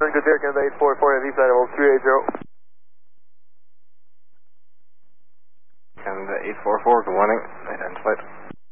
good there, Canada 844, heavy flight level 380. Canada 844, good morning, identified.